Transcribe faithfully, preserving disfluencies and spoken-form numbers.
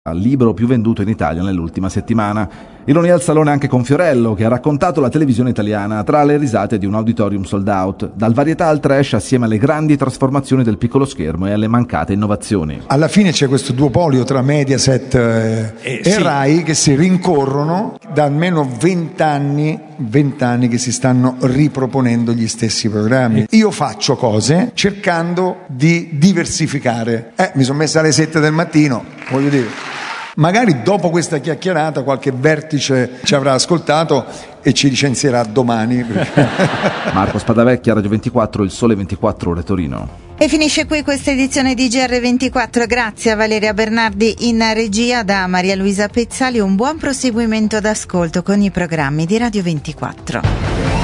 al libro più venduto in Italia nell'ultima settimana. Ironia al salone anche con Fiorello, che ha raccontato la televisione italiana tra le risate di un auditorium sold out, dal varietà al trash assieme alle grandi trasformazioni del piccolo schermo e alle mancate innovazioni. Alla fine c'è questo duopolio tra Mediaset eh, eh, e sì. Rai che si rincorrono da almeno vent'anni, vent'anni che si stanno riproponendo gli stessi programmi. Io faccio cose cercando di diversificare. Eh, mi sono messa alle sette del mattino, voglio dire. Magari dopo questa chiacchierata qualche vertice ci avrà ascoltato e ci licenzierà domani. Marco Spadavecchia, Radio ventiquattro, Il Sole ventiquattro Ore Torino. E finisce qui questa edizione di G R ventiquattro. Grazie a Valeria Bernardi in regia, da Maria Luisa Pezzali un buon proseguimento d'ascolto con i programmi di Radio ventiquattro.